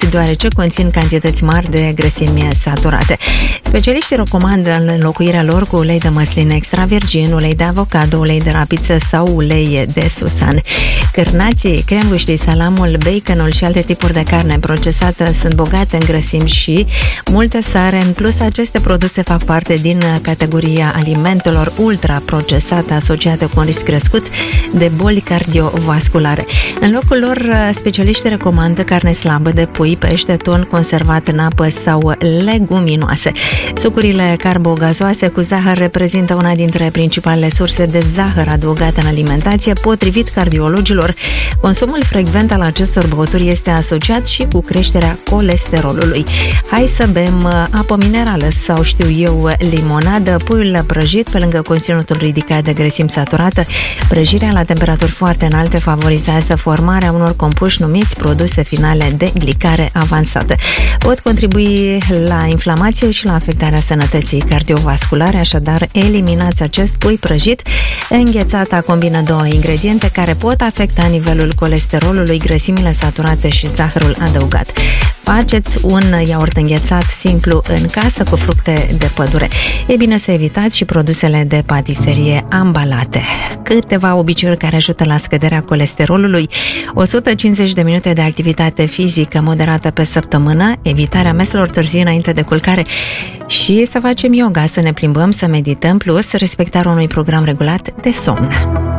deoarece conțin cantități mari de grăsimi saturate. Specialiștii recomandă înlocuirea lor cu ulei de măsline extra virgin, ulei de avocado, ulei de rapiță sau ulei de susan. Cârnații, crembuștii, salamul, baconul și alte tipuri de carne procesată sunt bogate în grăsimi și multe sare. În plus, aceste produse fac parte din categoria alimentelor ultraprocesate asociate cu un risc crescut de boli cardiovasculare. În locul lor, specialiștii recomandă carne slabă de pui, pește, ton conservat în apă sau leguminoase. Sucurile carbogazoase cu zahăr reprezintă una dintre principalele surse de zahăr adăugate în alimentație. Potrivit cardiologilor, consumul frecvent al acestor băuturi este asociat și cu creșterea colesterolului. Hai să bem apă minerală sau, știu eu, limonadă. Puiul prăjit, pe lângă conținutul ridicat de grăsimi saturată, prăjirea la temperaturi foarte înalte favorizează formarea unor compuși numiți produse finale de glicare avansată. Pot contribui la inflamație și la afectarea sănătății cardiovasculare, așadar eliminați acest pui prăjit. Înghețata combină două ingrediente care pot afecta nivelul colesterolului, grăsimile saturate și zahărul adăugat. Faceți un iaurt înghețat simplu în casă cu fructe de pădure. E bine să evitați și produsele de patiserie ambalate. Câteva obiceiuri care ajută la scăderea colesterolului: 150 de minute de activitate fizică moderată pe săptămână, evitarea meselor târzii înainte de culcare și să facem yoga, să ne plimbăm, să medităm, plus respectarea unui program regulat de somn.